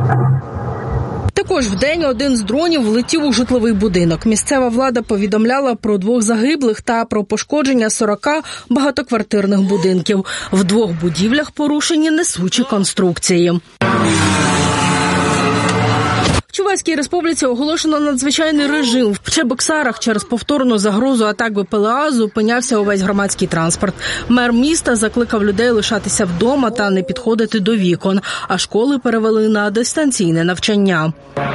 Також вдень один з дронів влетів у житловий будинок. Місцева влада повідомляла про 2 загиблих та про пошкодження 40 багатоквартирних будинків. В 2 будівлях порушені несучі конструкції. В Чувашській республіці оголошено надзвичайний режим. В Чебоксарах через повторну загрозу атак БПЛА зупинявся увесь громадський транспорт. Мер міста закликав людей лишатися вдома та не підходити до вікон, а школи перевели на дистанційне навчання.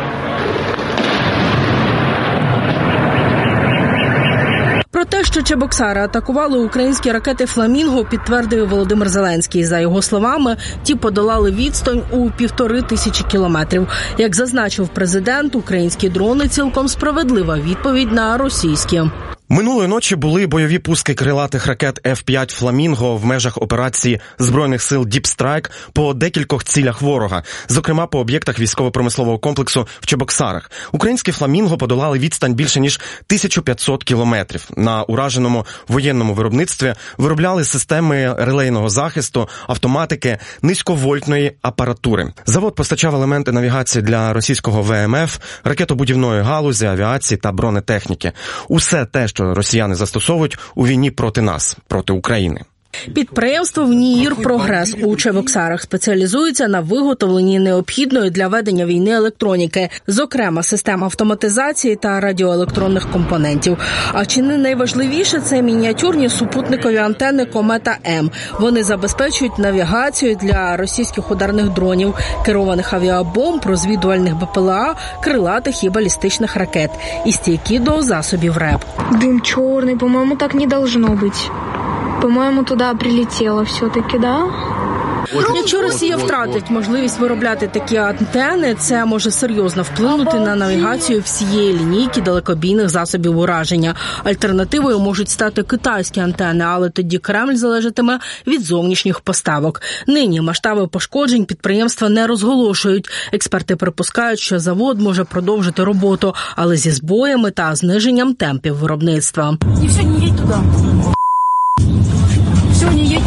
Про те, що Чебоксари атакували українські ракети «Фламінго», підтвердив Володимир Зеленський. За його словами, ті подолали відстань у 1500 кілометрів. Як зазначив президент, українські дрони – цілком справедлива відповідь на російські. Минулої ночі були бойові пуски крилатих ракет F-5 «Фламінго» в межах операції Збройних сил «Діп Страйк» по декількох цілях ворога, зокрема по об'єктах військово-промислового комплексу в Чебоксарах. Українські «Фламінго» подолали відстань більше ніж 1500 кілометрів. На ураженому воєнному виробництві виробляли системи релейного захисту, автоматики, низьковольтної апаратури. Завод постачав елементи навігації для російського ВМФ, ракетобудівної галузі, авіації та бронетехніки. Усе те, що росіяни застосовують у війні проти нас, проти України. Підприємство «ВНІІР Прогрес» у Чебоксарах спеціалізується на виготовленні необхідної для ведення війни електроніки, зокрема систем автоматизації та радіоелектронних компонентів. А чи не найважливіше – це мініатюрні супутникові антени «Комета-М». Вони забезпечують навігацію для російських ударних дронів, керованих авіабомб, розвідувальних БПЛА, крилатих і балістичних ракет і стійкі до засобів РЕП. Дим чорний, по-моєму, так не должно бути. По-моєму, туди прилетіло все-таки, да? Якщо Росія втратить можливість виробляти такі антени, це може серйозно вплинути на навігацію всієї лінійки далекобійних засобів ураження. Альтернативою можуть стати китайські антени, але тоді Кремль залежатиме від зовнішніх поставок. Нині масштаби пошкоджень підприємства не розголошують. Експерти припускають, що завод може продовжити роботу, але зі збоями та зниженням темпів виробництва. І все, не їдь туди. Все, не їдь.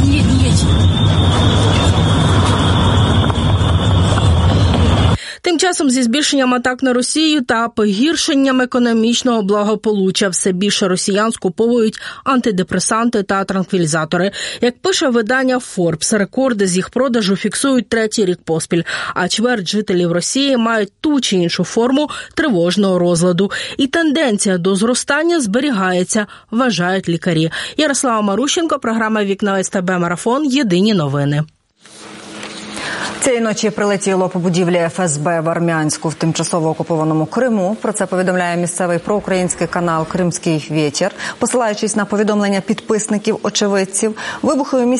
Тим часом зі збільшенням атак на Росію та погіршенням економічного благополуччя все більше росіян скуповують антидепресанти та транквілізатори. Як пише видання Forbes, рекорди з їх продажу фіксують 3-й рік поспіль, а чверть жителів Росії мають ту чи іншу форму тривожного розладу. І тенденція до зростання зберігається, вважають лікарі. Ярослава Марущенко, програма «Вікна СТБ Марафон», єдині новини. Цієї ночі прилетіло по будівлі ФСБ в Армянську в тимчасово окупованому Криму. Про це повідомляє місцевий проукраїнський канал «Кримський вітер», посилаючись на повідомлення підписників очевидців. Вибухи у місті